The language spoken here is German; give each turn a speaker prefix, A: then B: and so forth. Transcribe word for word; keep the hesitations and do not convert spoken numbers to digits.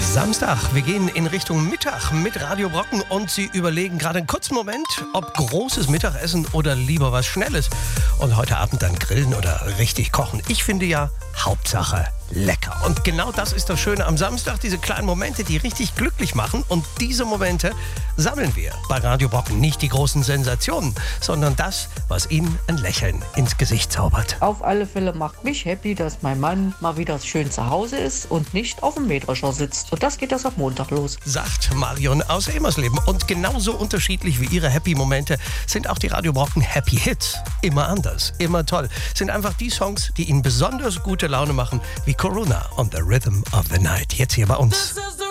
A: Samstag, wir gehen in Richtung Mittag mit Radio Brocken und Sie überlegen gerade einen kurzen Moment, ob großes Mittagessen oder lieber was Schnelles. Und heute Abend dann grillen oder richtig kochen. Ich finde ja, Hauptsache lecker. Und genau das ist das Schöne am Samstag, diese kleinen Momente, die richtig glücklich machen. Und diese Momente sammeln wir bei Radio Brocken. Nicht die großen Sensationen, sondern das, was Ihnen ein Lächeln ins Gesicht zaubert.
B: Auf alle Fälle macht mich happy, dass mein Mann mal wieder schön zu Hause ist und nicht auf dem Mähdrescher sitzt. Und das geht erst ab Montag los.
A: Sagt Marion aus Emersleben. Und genauso unterschiedlich wie Ihre Happy-Momente sind auch die Radio Brocken Happy Hits. Immer anders, immer toll. Sind einfach die Songs, die Ihnen besonders gute Laune machen, wie Corona on the Rhythm of the Night. Jetzt hier bei uns.